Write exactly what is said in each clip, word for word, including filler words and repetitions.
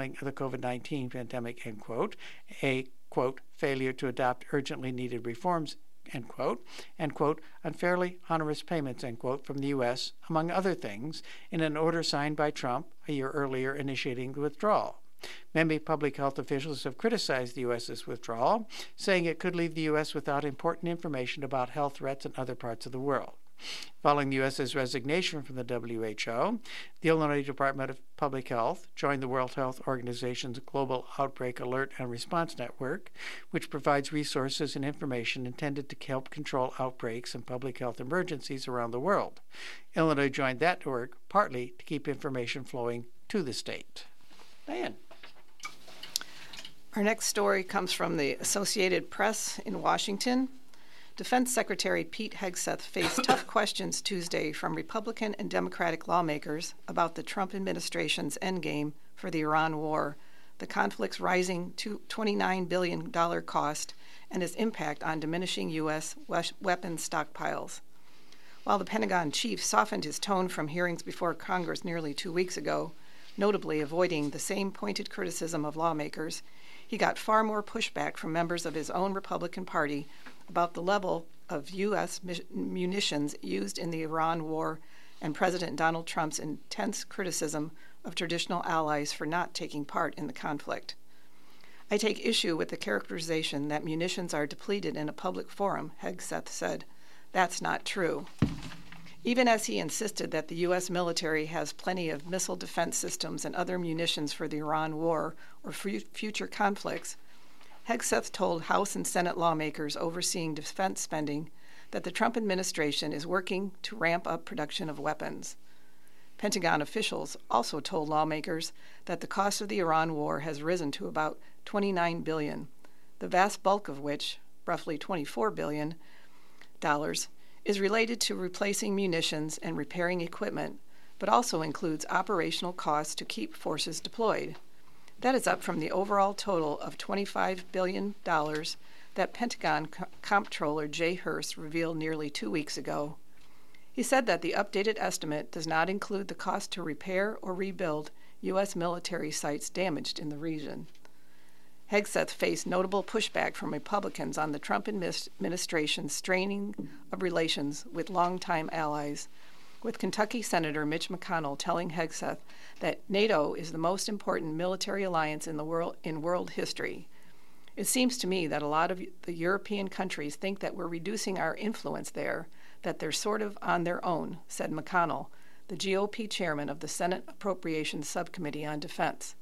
handling of the COVID nineteen pandemic, end quote, a, quote, failure to adopt urgently needed reforms, end quote, and, quote, unfairly onerous payments, end quote, from the U S, among other things, in an order signed by Trump a year earlier initiating the withdrawal. Many public health officials have criticized the U S's withdrawal, saying it could leave the U S without important information about health threats in other parts of the world. Following the U S's resignation from the W H O, the Illinois Department of Public Health joined the World Health Organization's Global Outbreak Alert and Response Network, which provides resources and information intended to help control outbreaks and public health emergencies around the world. Illinois joined that network partly to keep information flowing to the state. Diane. Our next story comes from the Associated Press in Washington. Defense Secretary Pete Hegseth faced tough questions Tuesday from Republican and Democratic lawmakers about the Trump administration's endgame for the Iran war, the conflict's rising to twenty-nine billion dollars cost, and its impact on diminishing U S weapons stockpiles. While the Pentagon chief softened his tone from hearings before Congress nearly two weeks ago, notably avoiding the same pointed criticism of lawmakers, he got far more pushback from members of his own Republican Party about the level of U S munitions used in the Iran war and President Donald Trump's intense criticism of traditional allies for not taking part in the conflict. I take issue with the characterization that munitions are depleted in a public forum, Hegseth said. That's not true. Even as he insisted that the U S military has plenty of missile defense systems and other munitions for the Iran war or f- future conflicts, Hegseth told House and Senate lawmakers overseeing defense spending that the Trump administration is working to ramp up production of weapons. Pentagon officials also told lawmakers that the cost of the Iran war has risen to about twenty-nine billion dollars, the vast bulk of which, roughly twenty-four billion dollars, is related to replacing munitions and repairing equipment, but also includes operational costs to keep forces deployed. That is up from the overall total of twenty-five billion dollars that Pentagon Co- Comptroller Jay Hurst revealed nearly two weeks ago. He said that the updated estimate does not include the cost to repair or rebuild U S military sites damaged in the region. Hegseth faced notable pushback from Republicans on the Trump administration's straining of relations with longtime allies, with Kentucky Senator Mitch McConnell telling Hegseth that NATO is the most important military alliance in the world in world history. It seems to me that a lot of the European countries think that we're reducing our influence there, that they're sort of on their own, said McConnell, the G O P chairman of the Senate Appropriations Subcommittee on Defense.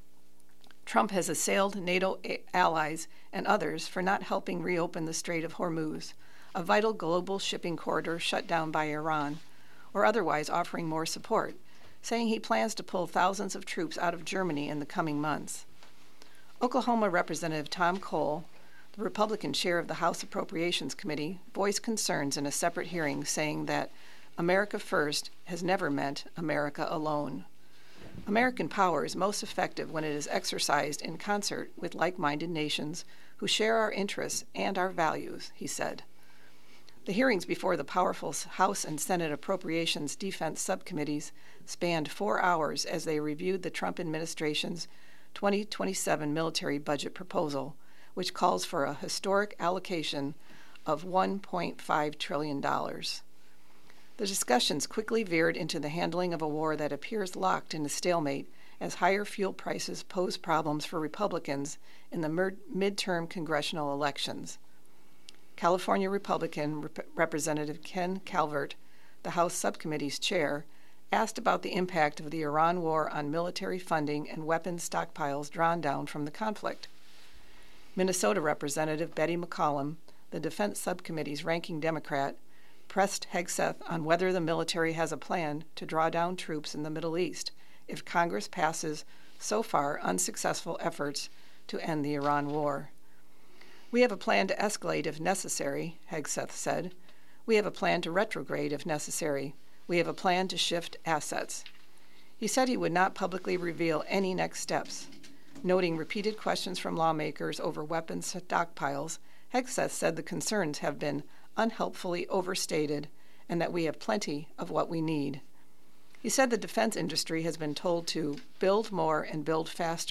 Trump has assailed NATO allies and others for not helping reopen the Strait of Hormuz, a vital global shipping corridor shut down by Iran, or otherwise offering more support, saying he plans to pull thousands of troops out of Germany in the coming months. Oklahoma Representative Tom Cole, the Republican chair of the House Appropriations Committee, voiced concerns in a separate hearing, saying that America First has never meant America alone. American power is most effective when it is exercised in concert with like-minded nations who share our interests and our values, he said. The hearings before the powerful House and Senate Appropriations Defense Subcommittees spanned four hours as they reviewed the Trump administration's twenty twenty-seven military budget proposal, which calls for a historic allocation of one point five trillion dollars. The discussions quickly veered into the handling of a war that appears locked in a stalemate as higher fuel prices pose problems for Republicans in the mer- midterm congressional elections. California Republican Rep- Representative Ken Calvert, the House Subcommittee's chair, asked about the impact of the Iran war on military funding and weapons stockpiles drawn down from the conflict. Minnesota Representative Betty McCollum, the Defense Subcommittee's ranking Democrat, pressed Hegseth on whether the military has a plan to draw down troops in the Middle East if Congress passes so far unsuccessful efforts to end the Iran war. We have a plan to escalate if necessary, Hegseth said. We have a plan to retrograde if necessary. We have a plan to shift assets. He said he would not publicly reveal any next steps. Noting repeated questions from lawmakers over weapons stockpiles, Hegseth said the concerns have been unhelpfully overstated and that we have plenty of what we need. He said the defense industry has been told to build more and build faster